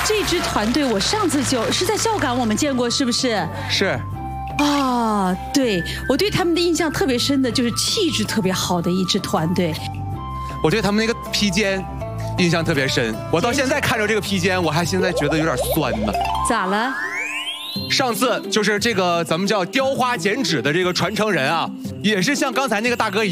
这支团队我上次就是在孝感我们见过，是不是？ 是。 啊，对，我对他们的印象特别深的就是气质特别好的一支团队。 我对他们那个披肩印象特别深，我到现在看着这个披肩，我还现在觉得有点酸呢。 咋了？ 上次就是这个咱们叫雕花剪纸的这个传承人啊，也是像刚才那个大哥一样。